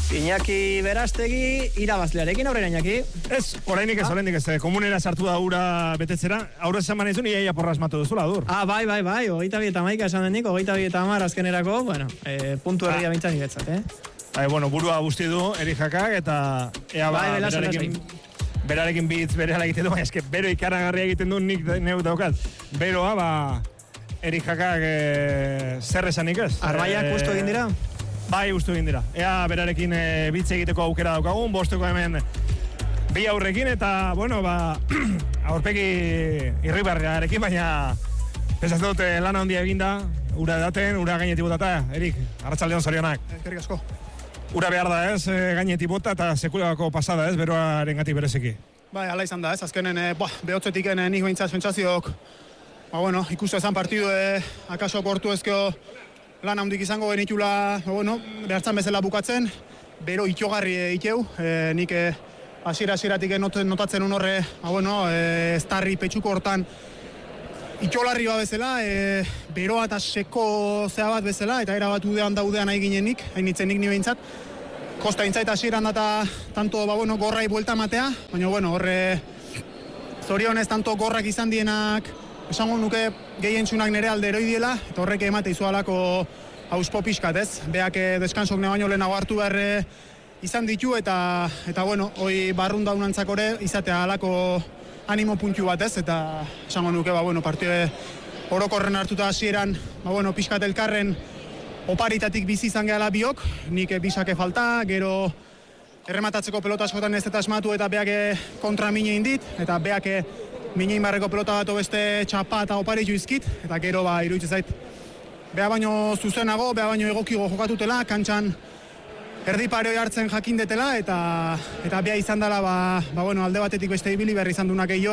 Iñaki Berastegi, irabazlearekin aurrera Iñaki. Ez, orainik ez, komunera sartu da ura betetzera, aurrez esan manezun, iaia porra asmatu duzula, dur. Bai, 22 esan denik, 22 azkenerako, puntu herria bintzan iretzat, burua guzti du, Erijakak, eta ea berarekin bitz berehala egiten du, eske bero ikaragarria egiten du nik neuk daukat. Beroa, Erijakak zer esanik ez. Arbaiak ustu egin dira? Bai, ustu egin dira. Ea berarekin bitz egiteko aukera daukagun, bosteko hemen bi aurrekin, eta, aurpegi irribarriarekin, baina pesatzen dute lana handia eginda, ura edaten, ura gainetik botata, Erik, arratsaldeon zorionak. Eskerrik asko. Ura behar da ez, gainetik bota eta sekulako pasada ez, beroaren gati bereziki. Bai, ala izan da ez, azkenen, behotzetik nik behintzat sentsaziok, ikustu ezan partidu, akaso portu ezkeo lan handik izango genitula, behartzan bezala bukatzen, bero itxogarri itxeu, nik hasieratik notatzen horre, estarri petxuko hortan itxolarri bat bezala, beroa eta seko zea bat bezala, eta erabat udean nahi ginenik, hainitzen nik ni behintzat. Kosta intzait hasieran data tanto gorrai buelta matea, baina horre zorionez tanto gorrak izan dienak, esango nuke gehientsunak nere alde eroi diela, eta horrek emate izualako hauspo pixkat ez. Beak deskansok ne baino lehenago hartu behar izan ditu, eta hoi barrunda unantzakore izatea alako animo puntu bat ez, eta esango nuke partide orokorren hartuta hasieran, pixkat elkarren oparitatik bizi izan gehala biok, nik bisake falta, gero errematatzeko pelota askotan ez eta asmatu eta beak kontra mine indit, eta beak minein barreko pelota bat beste txapa eta oparitu izkit, eta gero iruditzen zait. Beha baino zuzenago, beha baino egokigo jokatutela, kantxan erdiparoi hartzen jakindetela, eta beha izan dela, alde batetik beste ibili behar izan dunak gehiago,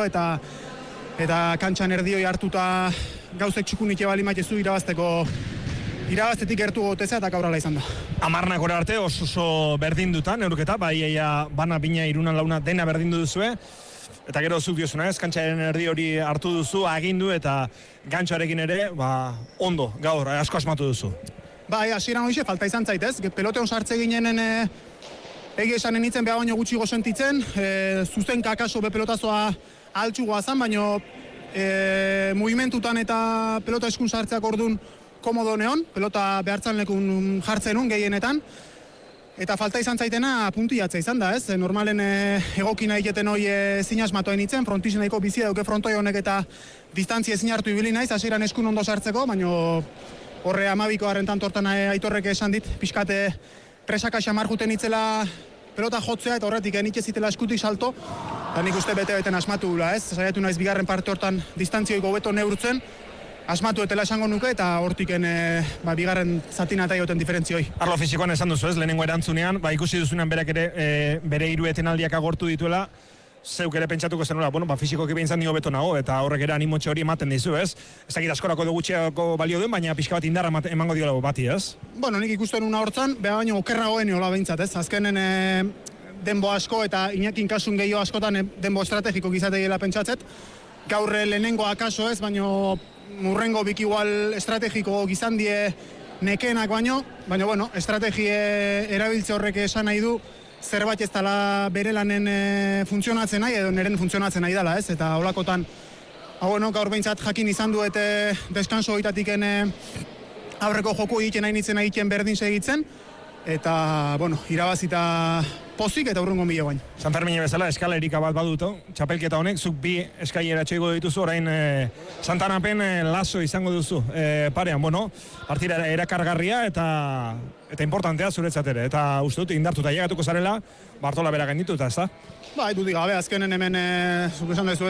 eta kantxan erdioi hartuta gauzek txukunik ebali maitezu irabaztetik gertu goteza eta gaurala izan da. Amarnak ora arte oso berdin dutan, neurketa, bana bina irunan launa dena berdindu duzue, eta gero zuk diozuna ez, kantxaren erdi hori hartu duzu, agindu, eta gantxarekin ere, ondo, gaur, asko asmatu duzu. Hasieran horixe, falta izan zaitez, peloteon sartze ginenen egi esanen nintzen beha baino gutxi gozentitzen, zuzen kakaso be pelotazoa altxugoa zan, baino movimentutan eta pelota eskun sartzeak ordun komodo neon, pelota behartzan lekun jartzen un gehienetan, eta falta izan zaitena puntiatza izan da, ez? Normalen egokina egiten hoi ezin asmatoen itzen, frontixen nahiko bizia duke frontoi honek eta distantzia ezin hartu ibili naiz, hasieran eskun ondo sartzeko, baino horre 12ko harrentan tortan Aitorrek esan dit, pixkate presaka xamar juten itzela pelota jotzea, eta horretik nik ezitela eskutik salto, eta nik uste bete-beten asmatu dula, ez? Saiatu naiz bigarren parte hortan distantzioiko beto neurtzen, asmatu etela esango nuke, eta hortiken bigarren zatina eta joten diferentzioi. Arlo fisikoan esan duzu ez, lehenengo erantzunean, ikusi duzunean berak ere bere 3 etenaldiak agortu dituela, zeuk ere pentsatuko zenula, fisikoki behintzan nio beto nago, eta horrek ere animotxe hori ematen dizu, ez? Ez dakit askorako edo gutxiako balio duen, baina pixka bat indarra emango diola bati, ez? Nik ikusten una hortzan, beha baino okerragoen hola behintzat, ez? Azkenen denbo asko eta Iñakin kasun gehiago askotan denbo estrategiko gizategiela pentsatzet. Gaur lehenengo akaso ez, baino murrengo bik igual estrategiko gizan die nekeenak baino, estrategie erabiltze horrek esan nahi du, zerbait ez dela bere lanen funtzionatzen nahi, edo neren funtzionatzen nahi dela, ez? Eta holakotan, gaur behintzat jakin izan duet deskanso hoitatiken aurreko joku egiten nahi nitzen egiten berdin segitzen, eta, irabazita pozik eta urrungo mila bain. San Fermine bezala, eskalerika bat baduto, txapelketa honek, zuk bi eskailera txoigo dituzu, orain Santanapen laso izango duzu. Parean, partida erakargarria eta importantea zuretzat ere. Eta uste dut, indartuta llegatuko zarela, Bartola bera gainditu eta ez da? Dudik gabe, azkenen hemen, zuk esan duzu,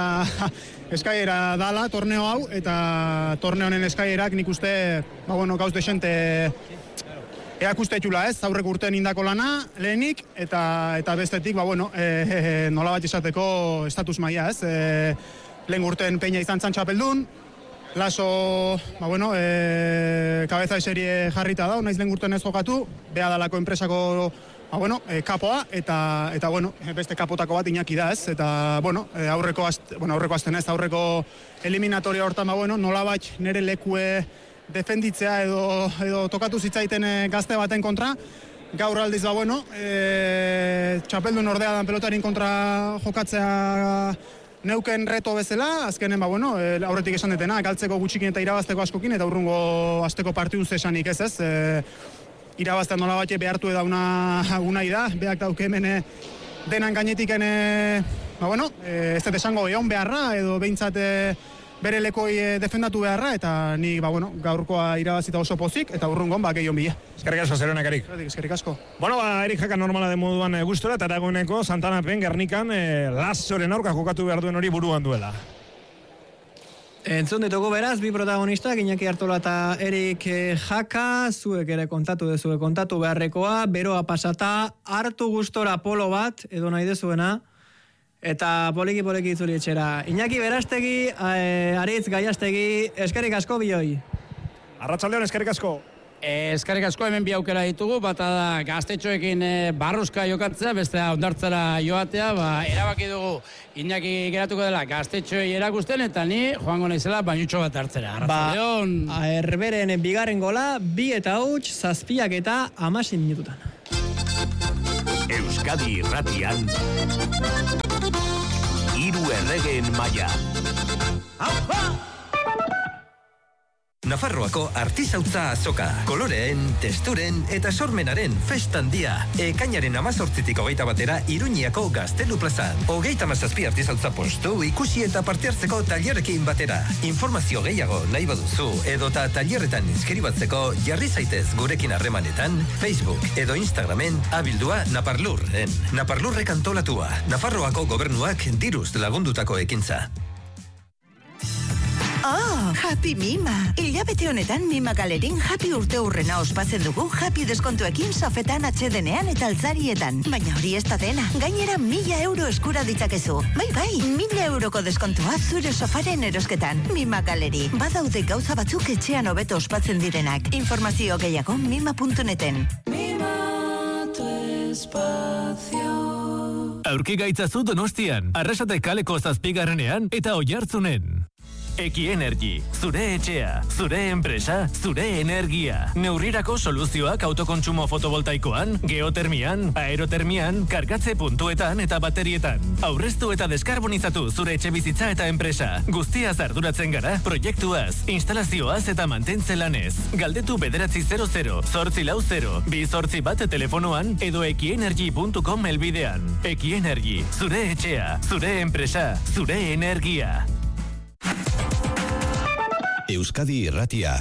eskailera dala, torneo hau, eta torneo honen eskailerak nik uste, gauz desente erakustetxula ez, aurrek urtean indako lana, lehenik, eta bestetik, nola bat izateko estatus maila ez. Lehen urtean peina izan txapeldun, Laso, kabeza eserie jarrita da, naiz lehen urtean ez jokatu, beha dalako enpresako kapoa, eta beste kapotako bat Iñaki da ez, eta aurreko azten ez, aurreko eliminatoria hortan, nola bat nire lekue defenditzea edo tokatu zitzaiten gazte baten kontra, gaur aldiz txapeldun ordea dan pelotarin kontra jokatzea neuken reto bezala, azkenen aurretik esan detena, galtzeko gutxikin eta irabazteko askokin, eta urrungo asteko partidu zesanik ez. Irabaztean nola bat behartu unai da, beak dauke hemen denan gainetiken, ez dut esango egon beharra, edo behintzat bere lekoi defendatu beharra, eta ni gaurkoa irabazita oso pozik, eta urrungon gehion bile. Eskerrik asko, zeronak, Erik. Eskerrik asko. Erik Jaka normala den moduan gustora, eta dagoeneko Santanapen Gernikan Lazoren aurka jokatu behar duen hori buruan duela. Entzun ditugu beraz, bi protagonistak, Iñaki Artola eta Erik Jaka, zuek ere kontatu beharrekoa, beroa pasata, hartu gustora polo bat, edo nahi dezuena, eta poliki itzuli etxera. Iñaki Berastegi, Aritz Gaiastegi, eskerrik asko bioi. Arratsaldeon, eskerrik asko. Eskerrik asko, hemen bi aukera ditugu, bata da Gaztetxoekin barruzka jokatzea, bestea Hondartzara joatea, erabaki dugu Iñaki geratuko dela Gaztetxoei erakusten, eta ni joango naizela bainutxo bat hartzera. Arratsaldeon. Herberen bigarren gola, 2 eta 7 eta 16 minututan. Euskadi Irratian Hiru erregeen maila. Nafarroako artisautza azoka, koloreen, testuren eta sormenaren festan dia. Ekainaren 18tik 21 Iruñako Gaztelu plazan. 37 artisautza postu ikusi eta parte hartzeko tailerrekin batera. Informazio gehiago nahi baduzu edota tailerretan inskribatzeko jarri zaitez gurekin harremanetan Facebook edo Instagramen abildua Naparlurren. Naparlurrek antolatua. Nafarroako gobernuak diruz lagundutako ekintza. Happy Mima! Hilabete honetan Mima Galerin Happy urte hurrena ospatzen dugu Happy deskontuekin sofetan, atsedenean eta altzarietan. Baina hori ez da dena. Gainera 1.000 euro eskura ditzakezu. Bai, 1.000 euroko deskontua zure sofaren erosketan. Mima Galeri. Badaude gauza batzuk etxean hobeto ospatzen direnak. Informazio gehiago mima.neten. Mima tu espacio. Aurki gaitzazu Donostian, Arrasate kaleko 7. eta Oiartzunen. Ekienergi, zure etxea, zure enpresa, zure energia. Neurrirako soluzioak autokontsumo fotovoltaikoan, geotermian, aerotermian, kargatze puntuetan eta baterietan. Aurreztu eta deskarbonizatu zure etxe bizitza eta enpresa. Guztiaz arduratzen gara, proiektuaz, instalazioaz eta mantentze lanez. Galdetu 900 840 281 telefonoan edo ekienergi.com helbidean. Ekienergi, zure etxea, zure enpresa, zure energia. Euskadi Irratia.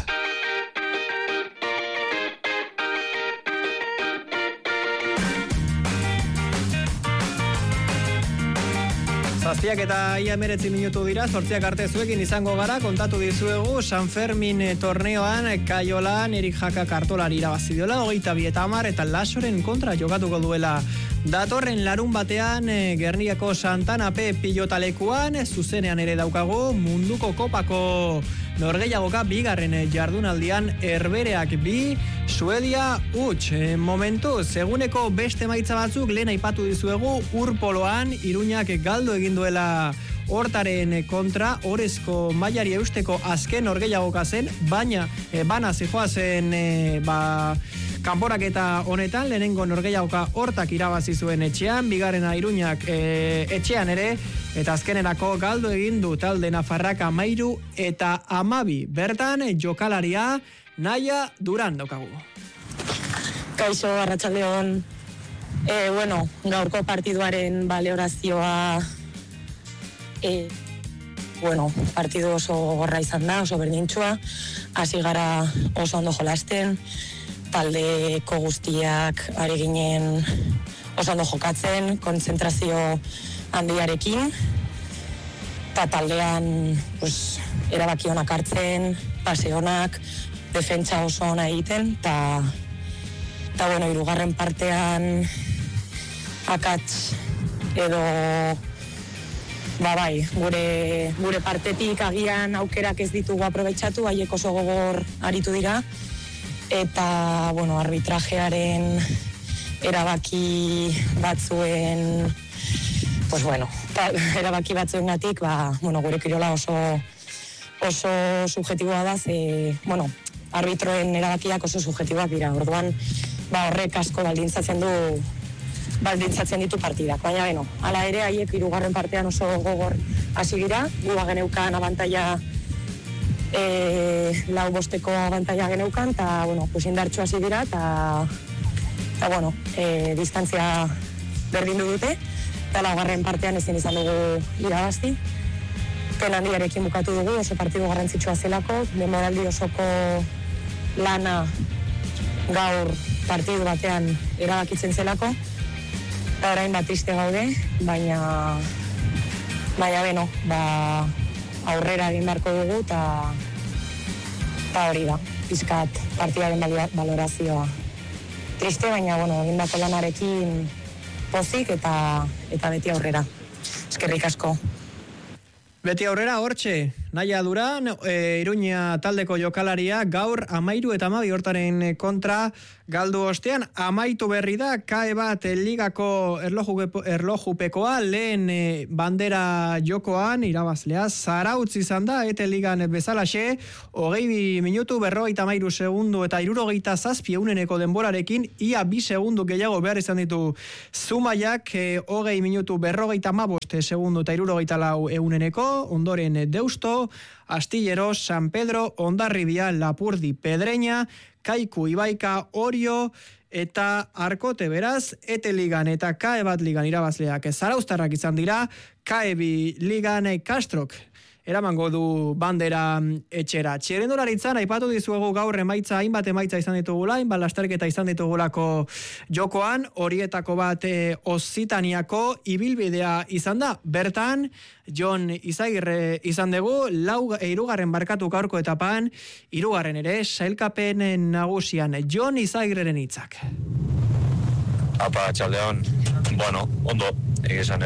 Zazpiak eta ia 19 minutu dira, 8 arte zuekin izango gara, kontatu dizuegu San Fermin torneoan Kaiolan Erik Jaka Artolari irabazi diola, 22 eta 10 eta Lasoren kontra jokatuko duela. Datorren larun batean Gernikako Santanape pilotalekuan, zuzenean ere daukagu munduko kopako norgehiagoka bigarren jardunaldian Herbereak 2, Suedia huts. Momentu, seguneko beste emaitza batzuk lehen aipatu dizuegu Urpoloan Iruñak galdu egin duela Hortaren kontra, orezko mailari eusteko azken norgehiagoka zen, baina bana zijoazen kanporaketa honetan, lehenengo norgehiagoka Hortak irabazi zuen etxean, bigarrena Iruñak etxean ere, eta azkenerako galdu egin du talde nafarrak 13 eta 12. Bertan, jokalaria Naia Duran daukagu. Kaixo, arratsaldeon. Gaurko partiduaren balorazioa partidu oso gorra izan da, oso berdintxua, hasi gara oso ondo jolasten, taldeko guztiak ari ginen oso ondo jokatzen, kontzentrazio handiarekin, eta taldean erabaki onak hartzen, pase onak, defentsa oso ona egiten, eta hirugarren partean akats edo gure partetik agian aukerak ez ditugu aprobetxatu, haiek oso gogor aritu dira, eta arbitrajearen erabaki batzuen erabaki batzuengatik gure kirola oso subjektiboa da, arbitroen erabakiak oso subjektiboak dira. Orduan horrek asko baldintzatzen ditu partidak. Baina, beno, hala ere, haiek hirugarren partean oso gogor hasi gira, gu geneukan abantaila 4-bosteko abantaila geneukan, eta, bueno, indartxo hasi dira, eta distantzia berdindu dute, eta laugarren partean ezin izan dugu irabazti. Pena handiarekin bukatu dugu, oso partidu garrantzitsua zelako, demoraldi osoko lana gaur partidu batean erabakitzen zelako, eta orain bat triste gaude, baina beno, aurrera egin beharko dugu, eta hori da, pizkat partidaren valorazioa. Triste, baina, egin dako lanarekin pozik eta beti aurrera. Eskerrik asko. Beti aurrera, hortxe, Naia Duran, Iruña taldeko jokalaria, gaur 13 eta 12 hortaren kontra galdu ostean, amaitu berri da, kae bat ligako erlojupekoa, lehen bandera jokoan, irabazlea, Zarautz izan da, eta ligan bezalaxe, 22 minutu, 53 segundu eta 67 euneneko denborarekin, ia 2 segundu gehiago behar izan ditu Zumaiak, 20 minutu, 55 segundu eta 64 euneneko, ondoren Deusto, Astillero, San Pedro, Hondarribia, Lapurdi, Pedreña, Kaiku, Ibaika, Orio eta Arkote, beraz, Ete ligan eta Kae bat ligan irabazleak zarauztarrak izan dira, Kae bi ligan Kastrok eramango du bandera etxera. Txirrindularitzan aipatu dizuegu gaur hainbat emaitza izan ditugula, hainbat lasterketa izan ditugulako jokoan, horietako bat Occitaniako ibilbidea izan da. Bertan, Jon Izagirre izan dugu, 3. barkatu gaurko etapan, 3. ere sailkapen nagusian. Jon Izagirreren hitzak. Apa, txaldeon, ondo, egizan,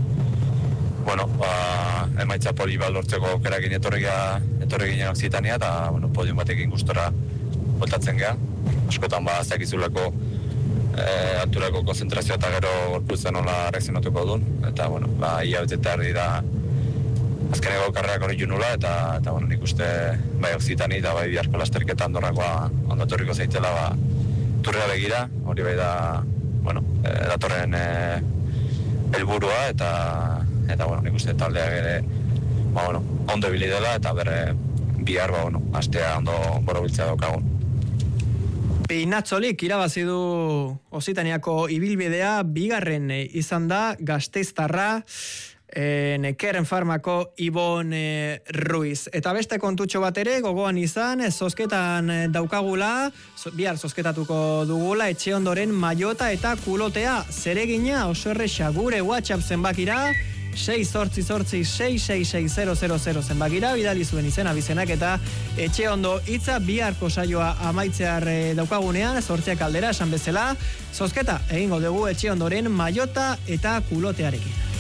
emaitza poli bat lortzeko aukerakin etorri ginen Occitania, eta, podium batekin gustora voltatzen geha. Askotan zakizulako alturako konzentrazioa eta gero gorputzen nola reakzionatuko duen. Eta, ia beteta erdi da azkeneko karrerak hori junula, eta nik uste bai Occitani eta bai biharko lasterketa Andorrakoa ondo etorriko zaitela turrea begira, hori bai da, datorren helburua, eta nik uste taldeak ere ondo ibili dela, eta bihar astea ondo borobiltzea daukagun. Pinatzolik irabazi du Occitaniako ibilbidea, 2. izan da Gasteiztarra, Nekeren Farmako Ibon Ruiz. Eta beste kontutxo bat ere, gogoan izan, zozketan daukagula, bihar zozketatuko dugula, etxe ondoren maiota eta kulotea, zeregina oso erresa gure WhatsApp zenbakira, 688666600 zenbakira, bidali zuen izena bizenak eta etxe ondo hitza biharko saioa amaitzear daukagunean, 8 aldera esan bezala, zozketa egingo dugu etxe ondoren maiota eta kulotearekin.